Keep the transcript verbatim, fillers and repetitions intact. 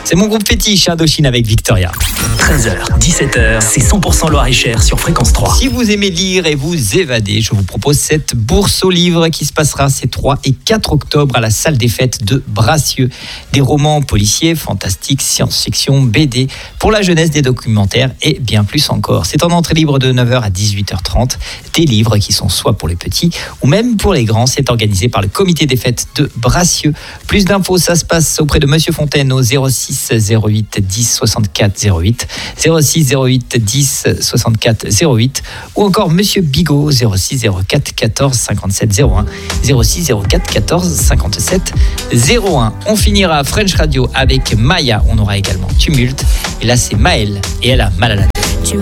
C'est mon groupe fétiche, Indochine avec Victoria. treize heures, dix-sept heures, c'est cent pour cent Loir-et-Cher sur Fréquence trois. Si vous aimez lire et vous évader, je vous propose cette bourse aux livres qui se passera ces trois et quatre octobre à la salle des fêtes de Bracieux. Des romans policiers, fantastiques, science-fiction, B D, pour la jeunesse, des documentaires et bien plus encore. C'est en entrée libre de neuf heures à dix-huit heures trente. Des livres qui sont soit pour les petits ou même pour les grands. C'est organisé par le comité des fêtes de Bracieux. Plus d'infos, ça se passe auprès de Monsieur Fontaine au zéro six zéro huit dix soixante-quatre zéro huit, zéro six zéro huit dix soixante-quatre zéro huit ou encore Monsieur Bigot zéro six zéro quatre quatorze cinquante-sept zéro un, zéro six zéro quatre quatorze cinquante-sept zéro un. On finira French Radio avec Maya. On aura également Tumulte et là c'est Maëlle et elle a mal à la tête.